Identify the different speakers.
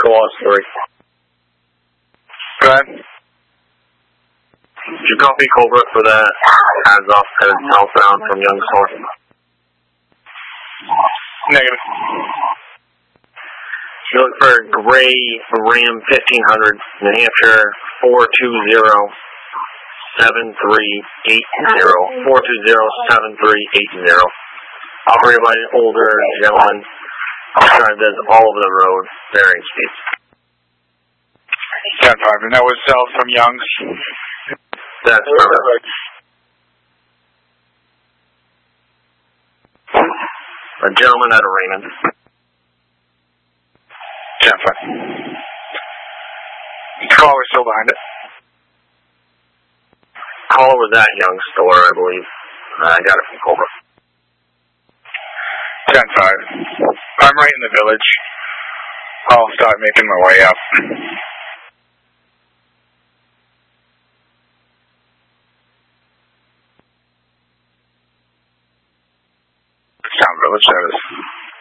Speaker 1: loss 3.
Speaker 2: Go ahead.
Speaker 1: Did you copy Cobra for that hands-off headed southbound from Young Store?
Speaker 2: Negative.
Speaker 1: You look for gray Ram 1500, New Hampshire 420-7380. 420-7380. Operated by an older gentleman. Does all over the road, varying speeds.
Speaker 2: 10-5, and that was south from Young's?
Speaker 1: That's perfect. A gentleman out of Raymond.
Speaker 2: 10-5. Caller still behind it.
Speaker 1: Caller was at Young Store, I believe. I got it from Cobra.
Speaker 2: 10-5. I'm right in the village. I'll start making my way up. Town Village, that is.